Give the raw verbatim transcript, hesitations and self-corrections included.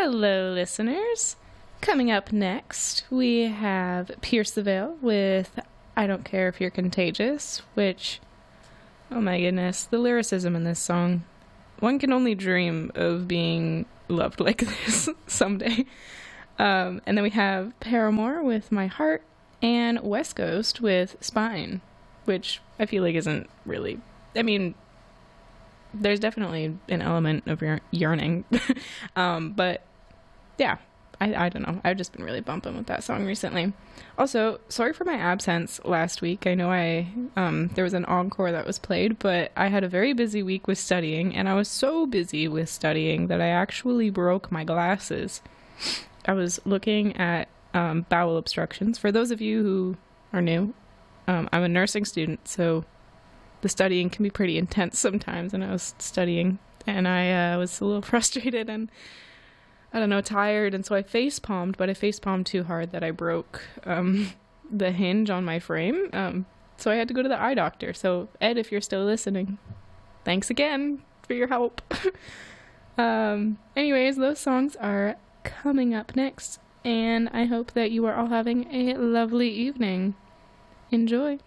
Hello, listeners. Coming up next, we have Pierce the Veil with I Don't Care If You're Contagious, which, oh my goodness, the lyricism in this song. One can only dream of being loved like this someday. Um, and then we have Paramore with My Heart, and West Coast with Spine, which I feel like isn't really, I mean, there's definitely an element of yearning, um, but yeah, I, I don't know. I've just been really bumping with that song recently. Also, sorry for my absence last week. I know I um, there was an encore that was played, but I had a very busy week with studying, and I was so busy with studying that I actually broke my glasses. I was looking at um, bowel obstructions. For those of you who are new, um, I'm a nursing student, so the studying can be pretty intense sometimes, and I was studying, and I uh, was a little frustrated and, I don't know, tired, and so I face palmed, but I face palmed too hard that I broke um, the hinge on my frame, um, so I had to go to the eye doctor. So, Ed, if you're still listening, thanks again for your help. um, anyways, those songs are coming up next, and I hope that you are all having a lovely evening. Enjoy.